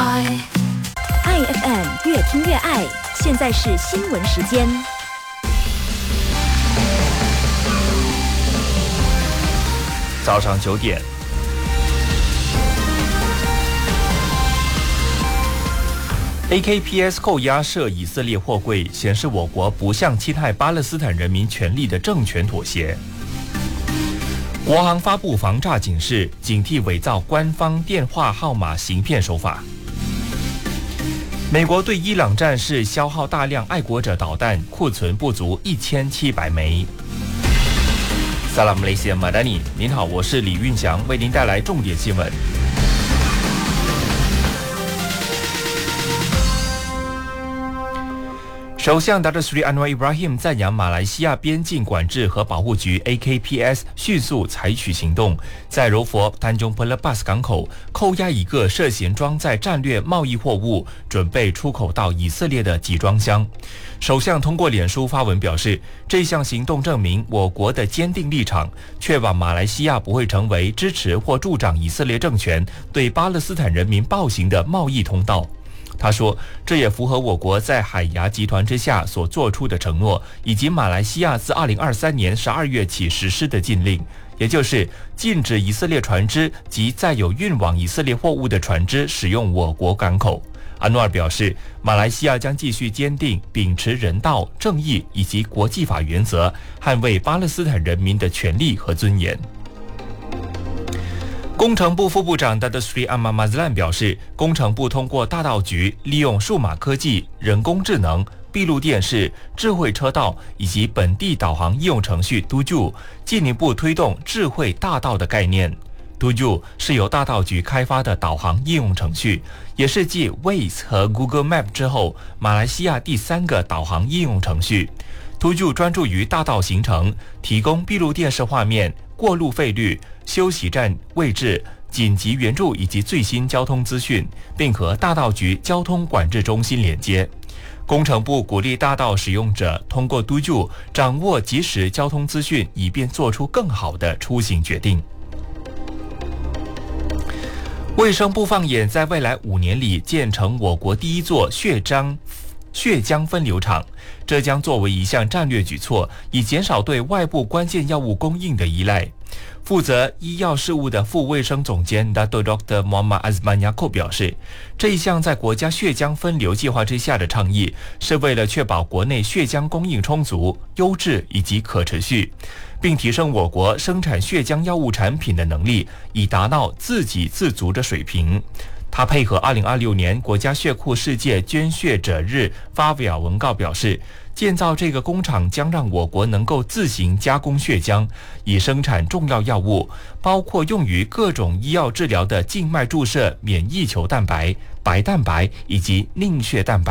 IFM 越听越爱，现在是新闻时间。 早上9点。AKPS 扣押涉以色列货柜，显示我国不向侵害巴勒斯坦人民权利的政权妥协。国航发布防诈警示，警惕伪造官方电话号码行骗手法。美国对伊朗战事消耗大量爱国者导弹，库存不足1700枚。Salam Malaysia Madani， 您好，我是李运祥，为您带来重点新闻。首相达特斯里安瓦伊布拉希姆赞扬马来西亚边境管制和保护局 AKPS 迅速采取行动，在柔佛丹中普勒巴斯港口扣押一个涉嫌装载战略贸易货物，准备出口到以色列的集装箱。首相通过脸书发文表示，这项行动证明我国的坚定立场，确保马来西亚不会成为支持或助长以色列政权对巴勒斯坦人民暴行的贸易通道。他说，这也符合我国在海牙集团之下所做出的承诺，以及马来西亚自2023年12月起实施的禁令，也就是禁止以色列船只及载有运往以色列货物的船只使用我国港口。安诺尔表示，马来西亚将继续坚定秉持人道、正义以及国际法原则，捍卫巴勒斯坦人民的权利和尊严。工程部副部长达特斯里阿马马兹兰表示，工程部通过大道局利用数码科技、人工智能、闭路电视、智慧车道以及本地导航应用程序 Tuju， 进一步推动智慧大道的概念。Tuju 是由大道局开发的导航应用程序，也是继 Waze 和 Google Map 之后，马来西亚第3个导航应用程序。Tuju 专注于大道行程，提供闭路电视画面、过路费率、休息站位置、紧急援助以及最新交通资讯，并和大道局交通管制中心连接。工程部鼓励大道使用者通过 Tuju 掌握即时交通资讯，以便做出更好的出行决定。卫生部放眼在未来5年里建成我国第一座血浆分流厂，这将作为一项战略举措，以减少对外部关键药物供应的依赖。负责医药事务的副卫生总监 Dr. Muhammad Azman Yaakob 表示，这一项在国家血浆分流计划之下的倡议，是为了确保国内血浆供应充足、优质以及可持续，并提升我国生产血浆药物产品的能力，以达到自给自足的水平。他配合2026年国家血库世界捐血者日发表文告表示，建造这个工厂将让我国能够自行加工血浆，以生产重要药物，包括用于各种医药治疗的静脉注射免疫球蛋白、白蛋白以及凝血蛋白。